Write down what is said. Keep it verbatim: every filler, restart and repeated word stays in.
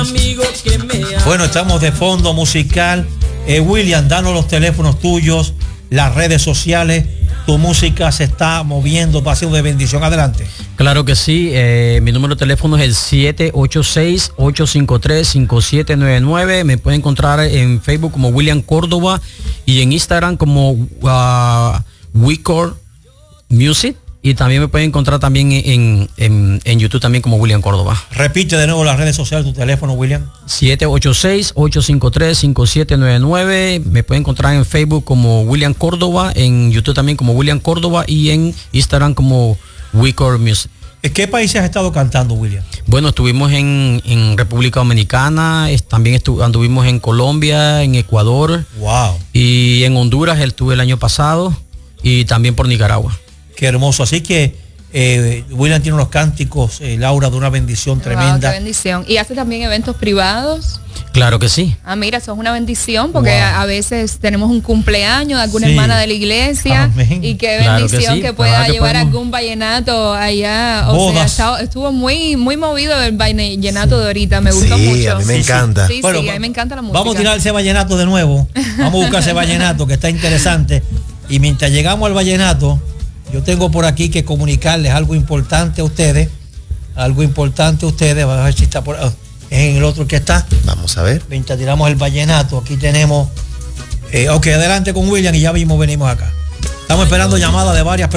amigo que me ama. Bueno, estamos de fondo musical. Eh, William, danos los teléfonos tuyos, las redes sociales. Tu música se está moviendo, va a ser de bendición. Adelante. Claro que sí. Eh, mi número de teléfono es el siete ocho seis, ocho cinco tres, cinco siete nueve nueve. Me pueden encontrar en Facebook como William Córdoba y en Instagram como uh, WeCord Music. Y también me pueden encontrar también en, en, en YouTube también como William Córdoba. Repite de nuevo las redes sociales, tu teléfono, William. siete ocho seis, ocho cinco tres, cinco siete nueve nueve. Me pueden encontrar en Facebook como William Córdoba, en YouTube también como William Córdoba y en Instagram como WeCord Music. ¿En qué países has estado cantando, William? Bueno, estuvimos en, en República Dominicana, es, también estu, anduvimos en Colombia, en Ecuador. Wow. Y en Honduras estuve el año pasado y también por Nicaragua. Qué hermoso. Así que eh, William tiene unos cánticos, eh, Laura, de una bendición tremenda. Wow, qué bendición. ¿Y hace también eventos privados? Claro que sí. Ah, mira, eso es una bendición porque Wow. a, a veces tenemos un cumpleaños de alguna Sí. hermana de la iglesia. Amén. Y qué Claro que bendición sí. que, pueda Ojalá que llevar podamos- algún vallenato allá. O Bodas. sea, estaba- estuvo muy muy movido el vallenato de ahorita, me gustó Sí, mucho. a mí me Sí, sí. encanta. Sí, Bueno, sí, a mí me encanta la música. Vamos a tirar ese vallenato de nuevo. Vamos a buscar ese vallenato que está interesante. Y mientras llegamos al vallenato, yo tengo por aquí que comunicarles algo importante a ustedes. Algo importante a ustedes. Vamos a ver si está por... Es en el otro que está. Vamos a ver. Mientras tiramos el vallenato, aquí tenemos... Eh, ok, adelante con William y ya mismo venimos acá. Estamos esperando llamadas de varias personas.